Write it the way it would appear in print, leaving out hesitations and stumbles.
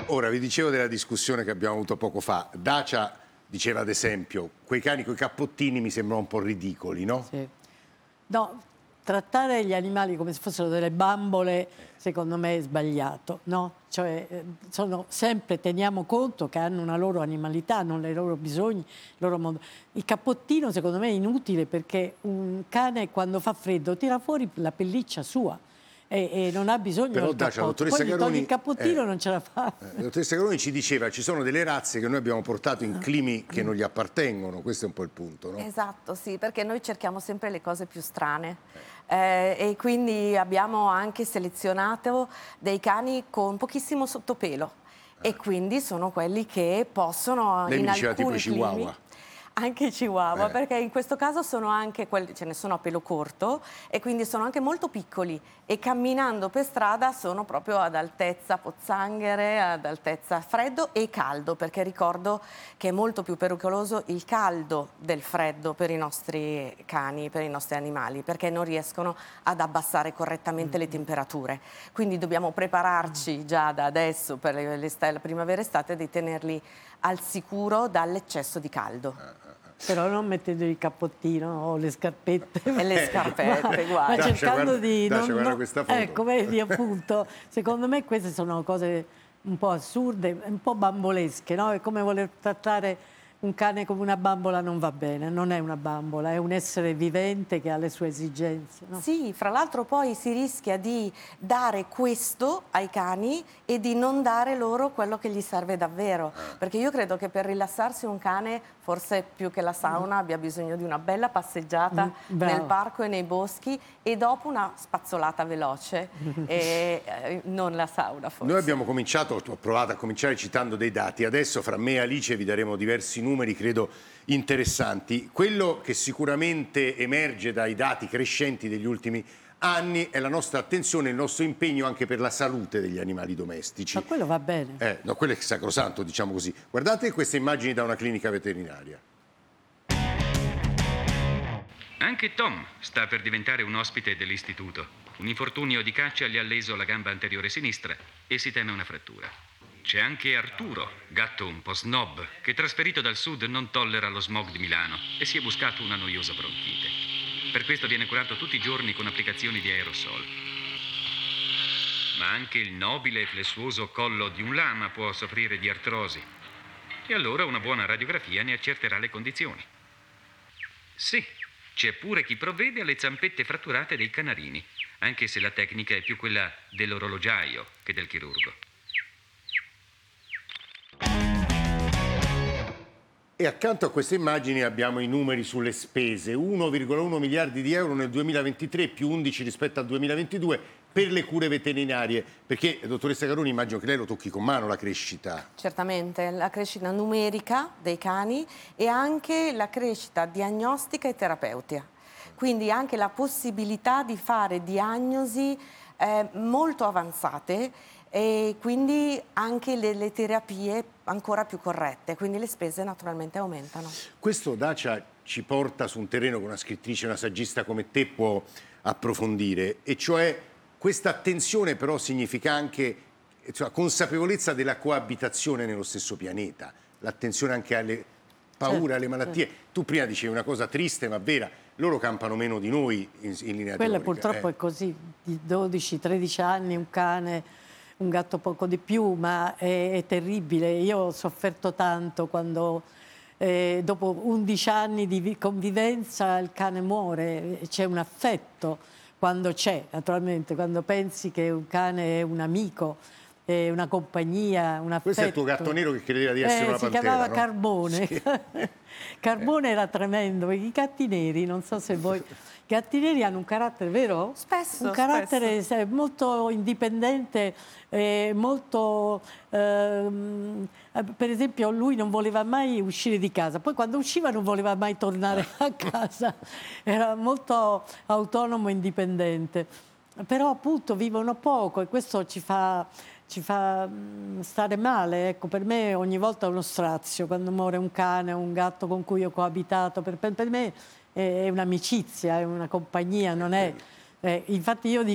Ora, vi dicevo della discussione che abbiamo avuto poco fa. Dacia diceva, ad esempio, quei cani coi cappottini mi sembrano un po' ridicoli, no? Sì. No, trattare gli animali come se fossero delle bambole, secondo me è sbagliato, no? Cioè, sono sempre, teniamo conto che hanno una loro animalità, hanno i loro bisogni, il loro mondo. Il cappottino, secondo me, è inutile perché un cane, quando fa freddo, tira fuori la pelliccia sua e non ha bisogno Però, del Dacia, cappotto. dottoressa Poi gli togli il cappottino non ce la fa. La dottoressa Caroni ci diceva ci sono delle razze che noi abbiamo portato in climi che non gli appartengono, questo è un po' il punto, no? Esatto, sì, perché noi cerchiamo sempre le cose più strane e quindi abbiamo anche selezionato dei cani con pochissimo sottopelo e quindi sono quelli che possono Lei in mi diceva tipo alcuni i chihuahua. anche i chihuahua, perché in questo caso sono anche quelli, ce ne sono a pelo corto e quindi sono anche molto piccoli e camminando per strada sono proprio ad altezza pozzanghere, ad altezza freddo e caldo, perché ricordo che è molto più pericoloso il caldo del freddo per i nostri cani, per i nostri animali, perché non riescono ad abbassare correttamente le temperature. Quindi dobbiamo prepararci già da adesso per la primavera-estate di tenerli al sicuro dall'eccesso di caldo. Però non mettendo il cappottino o le scarpette. E le scarpette, guarda. Ma cercando di... Dacia, guarda questa foto. Ecco, vedi, appunto, secondo me queste sono cose un po' assurde, un po' bambolesche, no? È come voler trattare un cane come una bambola, non va bene, non è una bambola, è un essere vivente che ha le sue esigenze, no? Sì, fra l'altro poi si rischia di dare questo ai cani e di non dare loro quello che gli serve davvero, perché io credo che per rilassarsi un cane, forse più che la sauna, abbia bisogno di una bella passeggiata nel parco e nei boschi e dopo una spazzolata veloce e non la sauna forse. Noi abbiamo cominciato, ho provato a cominciare citando dei dati, adesso fra me e Alice vi daremo diversi numeri, credo interessanti. Quello che sicuramente emerge dai dati crescenti degli ultimi anni è la nostra attenzione, il nostro impegno anche per la salute degli animali domestici. Ma quello va bene. No, quello è sacrosanto, diciamo così. Guardate queste immagini da una clinica veterinaria. Anche Tom sta per diventare un ospite dell'istituto. Un infortunio di caccia gli ha leso la gamba anteriore sinistra e si teme una frattura. C'è anche Arturo, gatto un po' snob, che trasferito dal sud non tollera lo smog di Milano e si è buscato una noiosa bronchite. Per questo viene curato tutti i giorni con applicazioni di aerosol. Ma anche il nobile e flessuoso collo di un lama può soffrire di artrosi. E allora una buona radiografia ne accerterà le condizioni. Sì, c'è pure chi provvede alle zampette fratturate dei canarini, anche se la tecnica è più quella dell'orologiaio che del chirurgo. E accanto a queste immagini abbiamo i numeri sulle spese, 1,1 miliardi di euro nel 2023, più 11 rispetto al 2022 per le cure veterinarie, perché, dottoressa Caroni, immagino che lei lo tocchi con mano la crescita. Certamente, la crescita numerica dei cani e anche la crescita diagnostica e terapeutica. Quindi anche la possibilità di fare diagnosi molto avanzate e quindi anche le terapie ancora più corrette, quindi le spese naturalmente aumentano. Questo, Dacia, ci porta su un terreno che una scrittrice, una saggista come te può approfondire, e cioè questa attenzione però significa anche consapevolezza della coabitazione nello stesso pianeta, l'attenzione anche alle paure, alle malattie. Tu prima dicevi una cosa triste ma vera, loro campano meno di noi in linea Quella teorica. purtroppo è così, di 12-13 anni, un cane, un gatto poco di più, ma è terribile. Io ho sofferto tanto quando dopo 11 anni di convivenza il cane muore, c'è un affetto quando c'è, naturalmente, quando pensi che un cane è un amico, è una compagnia, un affetto. Questo è il tuo gatto nero che credeva di essere una pantera, si chiamava no? Carbone. Sì. Carbone era tremendo, perché i gatti neri, non so se voi... I gatti neri hanno un carattere, vero? Spesso. Un carattere molto indipendente, molto... per esempio lui non voleva mai uscire di casa, poi quando usciva non voleva mai tornare a casa, era molto autonomo e indipendente. Però appunto vivono poco e questo ci fa stare male. Ecco, per me ogni volta è uno strazio quando muore un cane o un gatto con cui ho coabitato. Per me è un'amicizia, è una compagnia, non è... infatti io dico